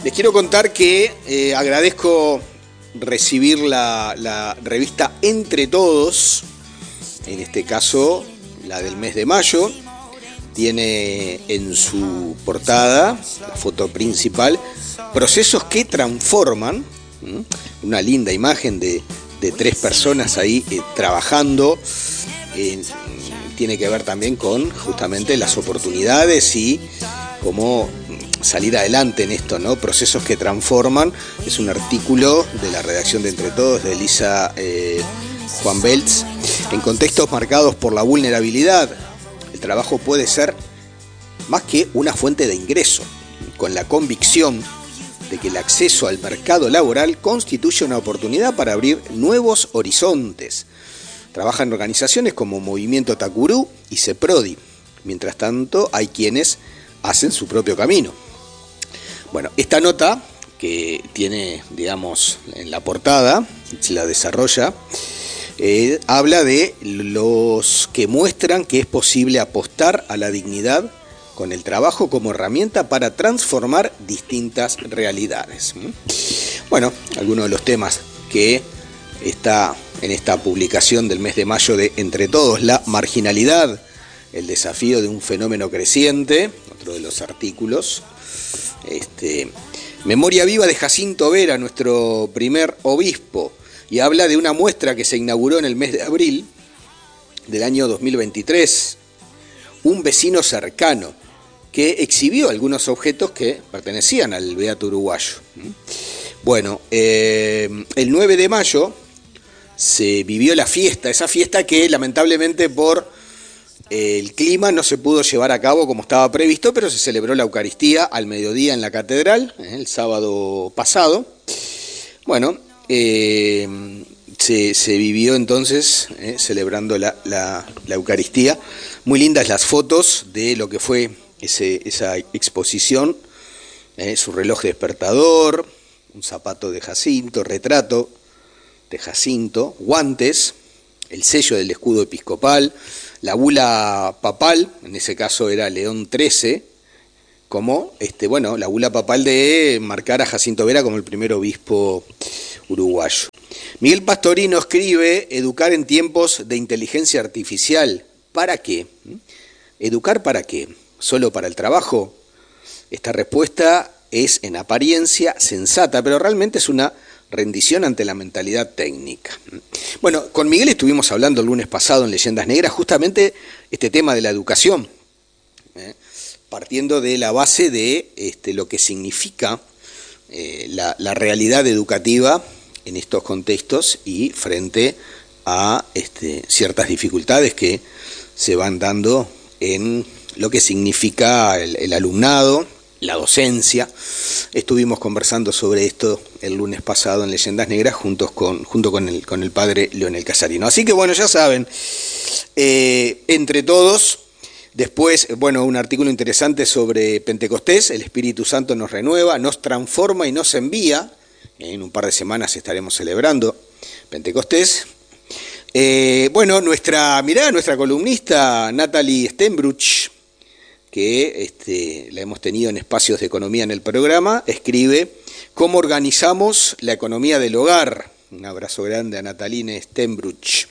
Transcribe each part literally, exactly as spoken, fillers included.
Les quiero contar que eh, agradezco recibir la, la revista Entre Todos, en este caso la del mes de mayo. Tiene en su portada, la foto principal, procesos que transforman, ¿m? Una linda imagen de, de tres personas ahí eh, trabajando. Eh, tiene que ver también con justamente las oportunidades y cómo salir adelante en esto, ¿no? Procesos que transforman. Es un artículo de la redacción de Entre Todos, de Elisa eh, Juan Beltz. En contextos marcados por la vulnerabilidad, el trabajo puede ser más que una fuente de ingreso, con la convicción de que el acceso al mercado laboral constituye una oportunidad para abrir nuevos horizontes. Trabaja en organizaciones como Movimiento Tacurú y CEPRODI. Mientras tanto, hay quienes hacen su propio camino. Bueno, esta nota que tiene, digamos, en la portada, se la desarrolla, eh, habla de los que muestran que es posible apostar a la dignidad con el trabajo como herramienta para transformar distintas realidades. Bueno, algunos de los temas que está en esta publicación del mes de mayo de Entre Todos: la marginalidad, el desafío de un fenómeno creciente, otro de los artículos. Este, Memoria viva de Jacinto Vera, nuestro primer obispo, y habla de una muestra que se inauguró en el mes de abril del año dos mil veintitrés, un vecino cercano, que exhibió algunos objetos que pertenecían al beato uruguayo. Bueno, eh, el nueve de mayo se vivió la fiesta, esa fiesta que lamentablemente por eh, el clima no se pudo llevar a cabo como estaba previsto, pero se celebró la Eucaristía al mediodía en la catedral, eh, el sábado pasado. Bueno, eh, se, se vivió entonces eh, celebrando la, la, la Eucaristía. Muy lindas las fotos de lo que fue ese, esa exposición, eh, su reloj despertador, un zapato de Jacinto, retrato de Jacinto, guantes, el sello del escudo episcopal, la bula papal, en ese caso era León trece, como este, bueno, la bula papal de marcar a Jacinto Vera como el primer obispo uruguayo. Miguel Pastorino escribe: educar en tiempos de inteligencia artificial. ¿Para qué? ¿Educar para qué? ¿Solo para el trabajo? Esta respuesta es en apariencia sensata, pero realmente es una rendición ante la mentalidad técnica. Bueno, con Miguel estuvimos hablando el lunes pasado en Leyendas Negras justamente este tema de la educación, ¿eh? partiendo de la base de este, lo que significa eh, la, la realidad educativa en estos contextos y frente a este, ciertas dificultades que se van dando en lo que significa el, el alumnado, la docencia. Estuvimos conversando sobre esto el lunes pasado en Leyendas Negras juntos con, junto con el, con el padre Leonel Casarino. Así que bueno, ya saben, eh, Entre Todos. Después, bueno, un artículo interesante sobre Pentecostés: el Espíritu Santo nos renueva, nos transforma y nos envía. En un par de semanas estaremos celebrando Pentecostés. Eh, bueno, nuestra, mirá, nuestra columnista Natalie Stenbruch, que este, la hemos tenido en Espacios de Economía en el programa, escribe: ¿cómo organizamos la economía del hogar? Un abrazo grande a Natalie Stenbruch.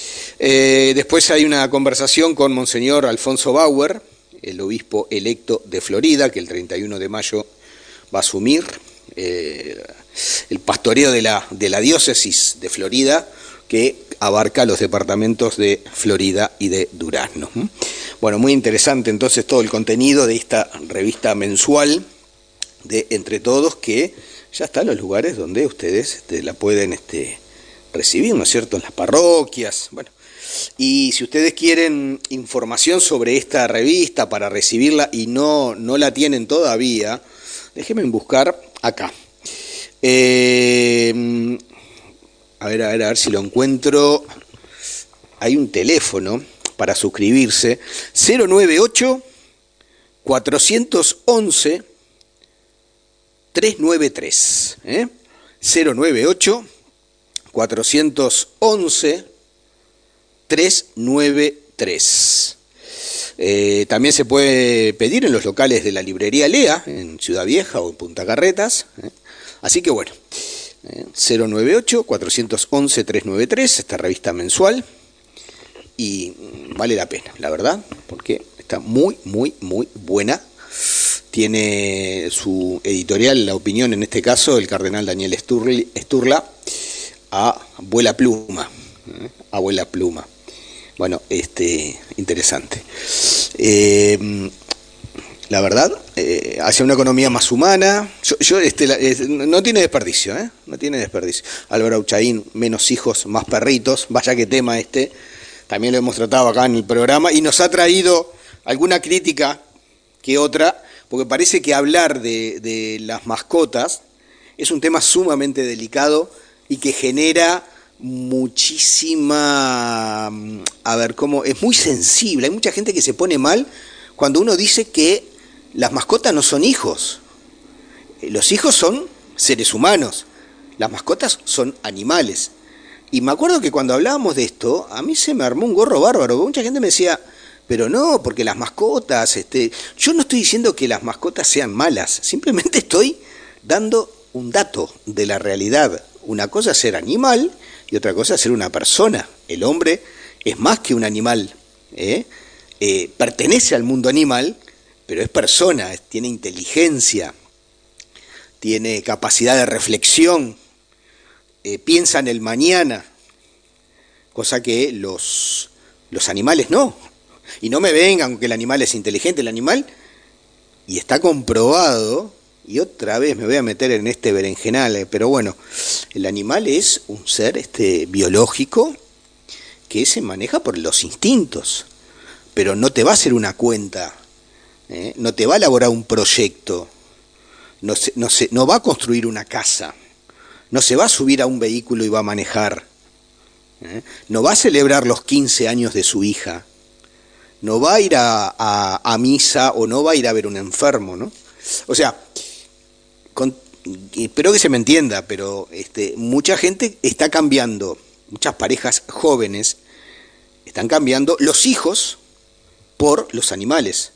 Eh, después hay una conversación con Monseñor Alfonso Bauer, el obispo electo de Florida, que el treinta y uno de mayo va a asumir eh, el pastoreo de la, de la diócesis de Florida, que abarca los departamentos de Florida y de Durazno. Bueno, muy interesante entonces todo el contenido de esta revista mensual de Entre Todos, que ya está en los lugares donde ustedes este, la pueden este, recibir, ¿no es cierto?, en las parroquias. Bueno, y si ustedes quieren información sobre esta revista para recibirla y no, no la tienen todavía, déjenme buscar acá. Eh, a ver, a ver, a ver si lo encuentro. Hay un teléfono para suscribirse: cero nueve ocho, cuatro once, tres nueve tres. ¿eh? cero nueve ocho, cuatro once, tres nueve tres. Eh, también se puede pedir en los locales de la librería Lea, en Ciudad Vieja o en Punta Carretas. ¿eh? Así que bueno, eh, cero nueve ocho, cuatro once, tres nueve tres, esta revista mensual. Y vale la pena, la verdad, porque está muy, muy, muy buena. Tiene su editorial, La Opinión, en este caso, el cardenal Daniel Sturla, a Abuela Pluma. ¿eh? Abuela Pluma. Bueno, este, interesante. Eh, la verdad, eh, hacia una economía más humana. Yo, yo este, la, es, no tiene desperdicio, ¿eh? No tiene desperdicio. Álvaro Auchaín, menos hijos, más perritos. Vaya que tema este. También lo hemos tratado acá en el programa y nos ha traído alguna crítica que otra, porque parece que hablar de, de las mascotas es un tema sumamente delicado y que genera muchísima, a ver, cómo es muy sensible. Hay mucha gente que se pone mal cuando uno dice que las mascotas no son hijos. Los hijos son seres humanos, las mascotas son animales. Y me acuerdo que cuando hablábamos de esto, a mí se me armó un gorro bárbaro, porque mucha gente me decía, pero no, porque las mascotas, este, yo no estoy diciendo que las mascotas sean malas, simplemente estoy dando un dato de la realidad. Una cosa es ser animal y otra cosa es ser una persona. El hombre es más que un animal, ¿eh? Eh, pertenece al mundo animal, pero es persona, tiene inteligencia, tiene capacidad de reflexión, eh, piensa en el mañana, cosa que los, los animales no. Y no me vengan que el animal es inteligente, el animal, y está comprobado, y otra vez me voy a meter en este berenjenal, pero bueno, el animal es un ser este, biológico que se maneja por los instintos, pero no te va a hacer una cuenta, ¿eh? No te va a elaborar un proyecto, no, se, no, se, no va a construir una casa, no se va a subir a un vehículo y va a manejar, ¿eh? No va a celebrar los quince años de su hija, no va a ir a, a, a misa o no va a ir a ver un enfermo, ¿no? O sea, con, espero que se me entienda, pero este, mucha gente está cambiando, muchas parejas jóvenes están cambiando los hijos por los animales.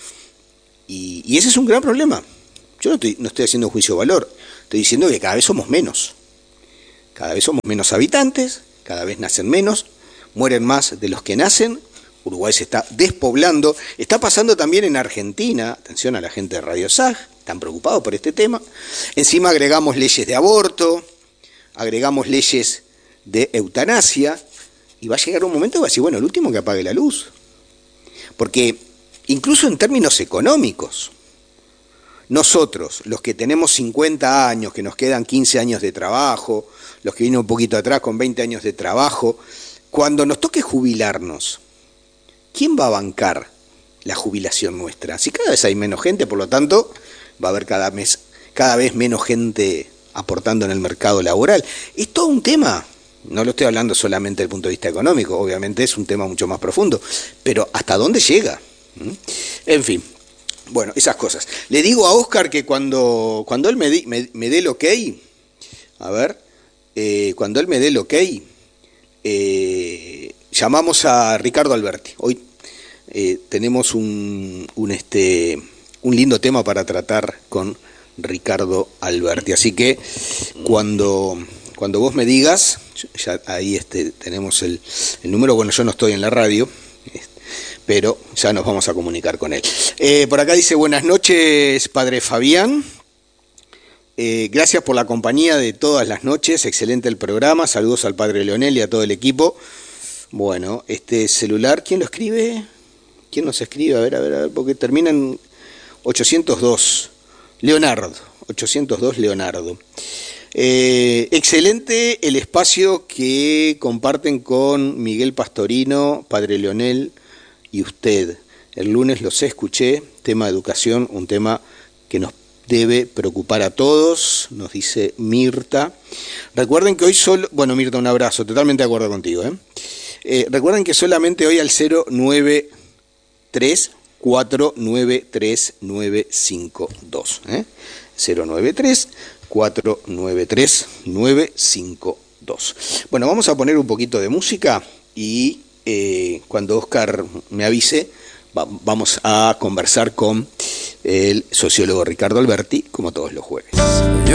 Y, y ese es un gran problema. Yo no estoy, no estoy haciendo juicio de valor, estoy diciendo que cada vez somos menos. Cada vez somos menos habitantes, cada vez nacen menos, mueren más de los que nacen. Uruguay se está despoblando. Está pasando también en Argentina. Atención a la gente de Radio S A G, están preocupados por este tema. Encima agregamos leyes de aborto, agregamos leyes de eutanasia, y va a llegar un momento que va a decir, bueno, el último que apague la luz. Porque incluso en términos económicos, nosotros, los que tenemos cincuenta años, que nos quedan quince años de trabajo, los que vienen un poquito atrás con veinte años de trabajo, cuando nos toque jubilarnos, ¿quién va a bancar la jubilación nuestra? Si cada vez hay menos gente, por lo tanto, va a haber cada mes, cada vez menos gente aportando en el mercado laboral. Es todo un tema. No lo estoy hablando solamente desde el punto de vista económico, obviamente es un tema mucho más profundo, pero ¿hasta dónde llega? ¿Mm? En fin, bueno, esas cosas. Le digo a Óscar que cuando, cuando él me, di, me, me dé el ok, a ver, eh, cuando él me dé el ok, eh, llamamos a Ricardo Alberti. Hoy eh, tenemos un, un, este, un lindo tema para tratar con Ricardo Alberti, así que cuando... Cuando vos me digas, ya ahí este, tenemos el, el número, bueno, yo no estoy en la radio, pero ya nos vamos a comunicar con él. Eh, por acá dice, buenas noches, padre Fabián. Eh, gracias por la compañía de todas las noches, excelente el programa, saludos al padre Leonel y a todo el equipo. Bueno, este celular, ¿quién lo escribe? ¿Quién nos escribe? A ver, a ver, a ver, porque termina en ochocientos dos. Leonardo, ochocientos dos Leonardo. Eh, excelente el espacio que comparten con Miguel Pastorino, padre Leonel y usted. El lunes los escuché, tema de educación, un tema que nos debe preocupar a todos, nos dice Mirta. Recuerden que hoy solo, bueno Mirta, un abrazo, totalmente de acuerdo contigo. ¿eh? Eh, recuerden que solamente hoy al cero nueve tres cuatro nueve tres nueve cinco dos. ¿eh? cero nueve tres cuatro nueve tres nueve cinco dos. Bueno, vamos a poner un poquito de música y eh, cuando Óscar me avise, va, vamos a conversar con el sociólogo Ricardo Alberti, como todos los jueves.